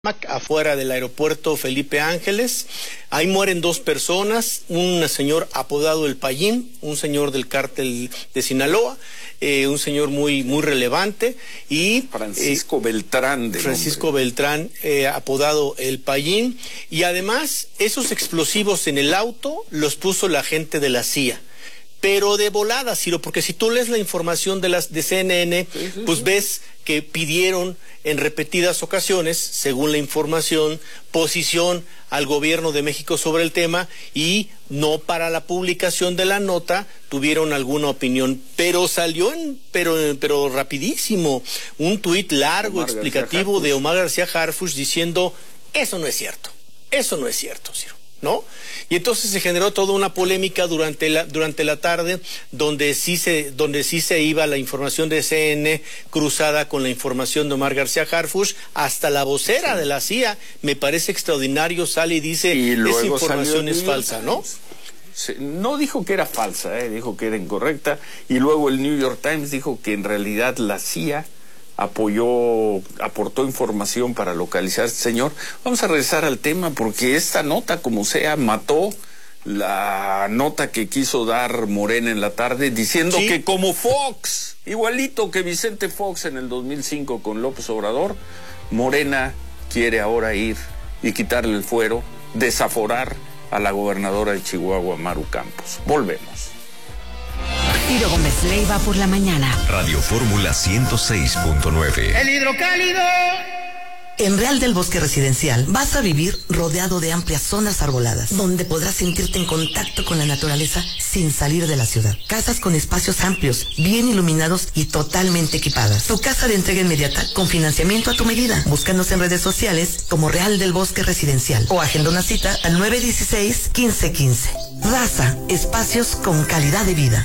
afuera del aeropuerto Felipe Ángeles. Ahí mueren 2 personas, un señor apodado El Payín, un señor del cártel de Sinaloa, un señor muy relevante, y Francisco Beltrán. Francisco Beltrán, apodado El Payín, y además esos explosivos en el auto los puso la gente de la CIA. Pero de volada, Ciro, porque si tú lees la información de CNN, pues ves que pidieron en repetidas ocasiones, según la información, posición al gobierno de México sobre el tema, y no para la publicación de la nota tuvieron alguna opinión, pero salió pero rapidísimo un tuit largo, explicativo de Omar García Harfuch diciendo, eso no es cierto, Ciro, ¿no? Y entonces se generó toda una polémica durante la tarde, donde sí se iba la información de CNN cruzada con la información de Omar García Harfuch. Hasta la vocera de la CIA, me parece extraordinario, sale y dice, esa información es falsa, ¿no? No dijo que era falsa, dijo que era incorrecta, y luego el New York Times dijo que en realidad la CIA aportó información para localizar a este señor. Vamos a regresar al tema, porque esta nota, como sea, mató la nota que quiso dar Morena en la tarde, diciendo que como Fox, igualito que Vicente Fox en el 2005 con López Obrador, Morena quiere ahora ir y quitarle el fuero, desaforar a la gobernadora de Chihuahua, Maru Campos. Volvemos. Ciro Gómez Leiva por la mañana. Radio Fórmula 106.9. El hidrocálido. En Real del Bosque Residencial vas a vivir rodeado de amplias zonas arboladas, donde podrás sentirte en contacto con la naturaleza sin salir de la ciudad. Casas con espacios amplios, bien iluminados y totalmente equipadas. Tu casa de entrega inmediata con financiamiento a tu medida. Búscanos en redes sociales como Real del Bosque Residencial o agenda una cita al 916-1515. Raza, espacios con calidad de vida.